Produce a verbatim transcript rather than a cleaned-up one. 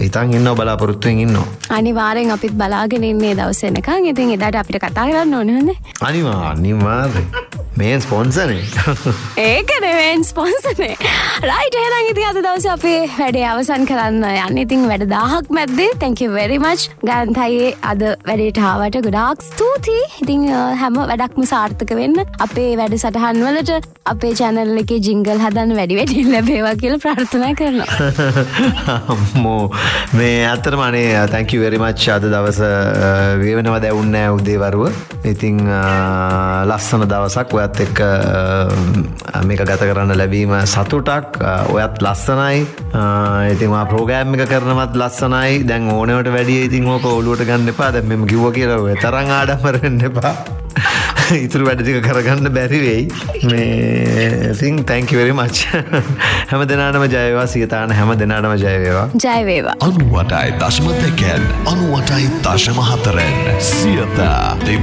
හිතන් ඉන්නවා බලාපොරොත්තුෙන් ඉන්නවා. අනිවාර්යෙන් අපිත් බලාගෙන ඉන්නේ දවස් වෙනකන්. ඉතින් එදාට අපිට කතා කරන්න ඕනේ නේද? අනිවාර්යෙන් අනිවාර්යෙන්. මේන් ස්පොන්සර්නේ. ඒකනේ මේන් ස්පොන්සර්නේ. රයිට් එහෙනම් ඉතින් අද දවසේ අපේ වැඩේ අවසන් කරන්න යන්නේ. ඉතින් වැඩ දහයක් මැද්දේ thank you very much. ගාන්තයේ අද වැඩේට ආවට ගොඩාක් ස්තුතියි. ඉතින් හැම වැඩක්ම සාර්ථක වෙන්න අපේ වැඩසටහන් වලට අපේ channel එකේ jingle හදන්න වැඩි වැඩි ලැබේවා කියලා ප්‍රාර්ථනා කරනවා. අම්මෝ මේ අතරම අනේ thank you very much. අද දවස වේවනව දැවුන්නේ නැහැ උදේවරුව. ඉතින් ලස්සන දවසක් ඔයත් එක්ක මේක ගත කරන්න ලැබීම සතුටක්. ඔයත් ලස්සනයි. ඉතින් මා ප්‍රෝග්‍රෑම් එක කරනවත් ලස්සනයි. දැන් ඕනෙවට වැඩිය ඉතින් ඕක ඔලුවට ගන්න එපා. දැන් මෙම කිව්වා කියලා ඔය තරම් ආඩම්බර වෙන්න එපා. ඉතුරු වැඩ ටික කරගන්න බැරි වෙයි. මේ ඉතින් thank you very much. හැම දිනාටම ජය වේවා. සියතාන හැම දිනාටම ජය වේවා. ජය වේවා. අනූඅටයි දශම දෙකෙන් අනූඅටයි දශම හතරෙන් සියත